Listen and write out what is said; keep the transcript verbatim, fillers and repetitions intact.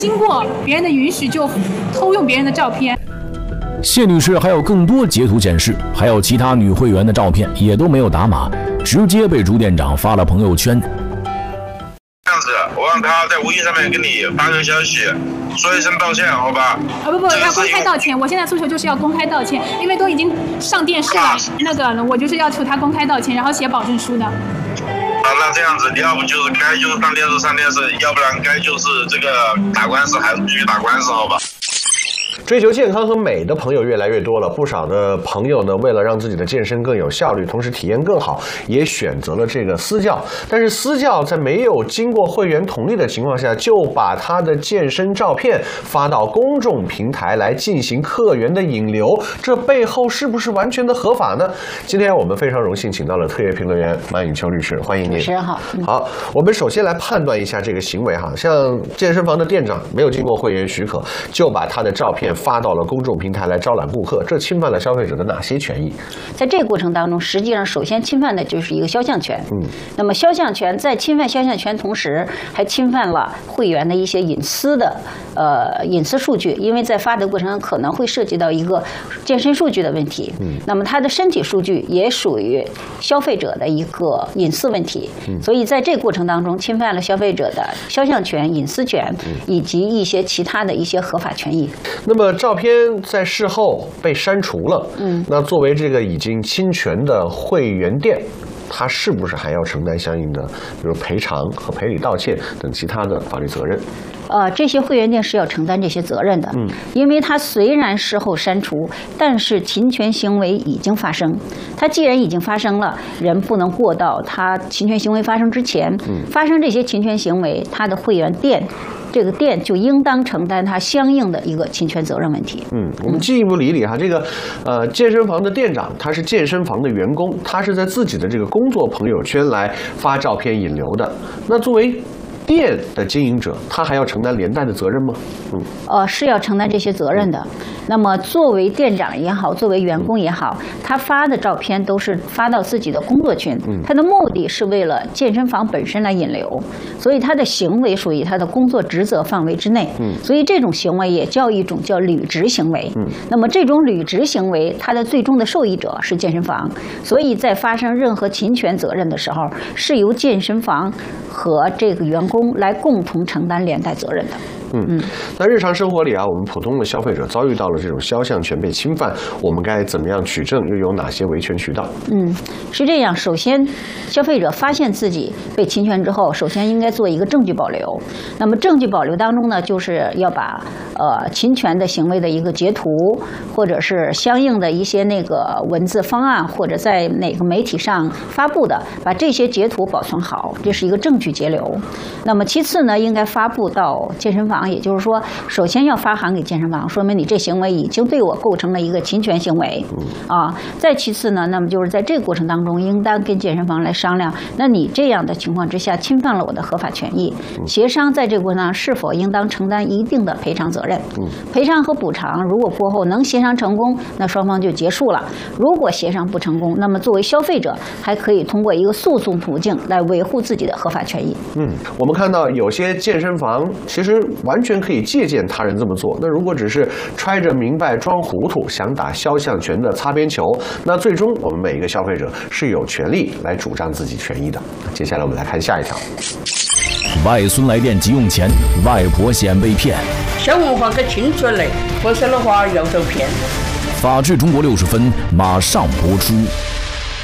经过别人的允许就偷用别人的照片。 谢女士还有更多截图显示，还有其他女会员的照片也都没有打码，直接被朱店长发了朋友圈。 这样子，我让他在微信上面跟你发个消息，说一声道歉，好吧？ 啊不不，要公开道歉！我现在诉求就是要公开道歉，因为都已经上电视了，啊、那个我就是要求他公开道歉，然后写保证书的。 啊，那这样子，你要不就是该就是上电视上电视，要不然该就是这个打官司还是继续打官司，好吧？ 追求健康和美的朋友越来越多了，不少的朋友呢，为了让自己的健身更有效率，同时体验更好，也选择了这个私教。但是私教在没有经过会员同意的情况下，就把他的健身照片发到公众平台来进行客源的引流，这背后是不是完全的合法呢？今天我们非常荣幸请到了特约评论员马颖秋律师，欢迎您。 主持人好。 嗯、好，我们首先来判断一下这个行为哈，像健身房的店长没有经过会员许可，就把他的照片发到了公众平台来招揽顾客，这侵犯了消费者的哪些权益？ 在这个过程当中，实际上首先侵犯的就是一个肖像权。嗯，那么肖像权在侵犯肖像权同时，还侵犯了会员的一些隐私的呃隐私数据，因为在发的过程中可能会涉及到一个健身数据的问题。嗯，那么他的身体数据也属于消费者的一个隐私问题。嗯，所以在这个过程当中，侵犯了消费者的肖像权、隐私权以及一些其他的一些合法权益。 那么照片在事后被删除了，嗯，那作为这个已经侵权的会员店，他是不是还要承担相应的，比如赔偿和赔礼道歉等其他的法律责任？ 呃，这些会员店是要承担这些责任的，嗯，因为它虽然事后删除，但是侵权行为已经发生。它既然已经发生了，人不能过到它侵权行为发生之前，嗯，发生这些侵权行为，它的会员店。这个店就应当承担它相应的一个侵权责任问题。 嗯，我们进一步理理哈，这个呃健身房的店长他是健身房的员工，他是在自己的这个工作朋友圈来发照片引流的。那作为店的经营者，他还要承担连带的责任吗？嗯， 呃，是要承担这些责任的。那么作为店长也好，作为员工也好，他发的照片都是发到自己的工作群，他的目的是为了健身房本身来引流，所以他的行为属于他的工作职责范围之内。嗯，所以这种行为也叫一种叫履职行为。嗯，那么这种履职行为，它的最终的受益者是健身房，所以在发生任何侵权责任的时候，是由健身房和这个员工来共同承担连带责任的。 嗯，那日常生活里啊，我们普通的消费者遭遇到了这种肖像权被侵犯，我们该怎么样取证？又有哪些维权渠道？ 嗯，是这样。首先，消费者发现自己被侵权之后，首先应该做一个证据保留。那么证据保留当中呢，就是要把呃侵权的行为的一个截图，或者是相应的一些那个文字方案，或者在哪个媒体上发布的，把这些截图保存好，这是一个证据截留。那么其次呢，应该发布到健身房。也就是说，首先要发函给健身房，说明你这行为已经对我构成了一个侵权行为，啊。再其次呢，那么就是在这个过程当中，应当跟健身房来商量，那你这样的情况之下侵犯了我的合法权益，协商在这个过程当中是否应当承担一定的赔偿责任。赔偿和补偿如果过后能协商成功，那双方就结束了；如果协商不成功，那么作为消费者还可以通过一个诉讼途径来维护自己的合法权益。 嗯，我们看到有些健身房其实完全可以借鉴他人这么做。那如果只是揣着明白装糊涂，想打肖像权的擦边球，那最终我们每一个消费者是有权利来主张自己权益的。接下来我们来看下一条。 外孙来电急用钱，外婆险被骗。 小文化给清出来，不是的话要受骗。 法治中国六十分马上播出。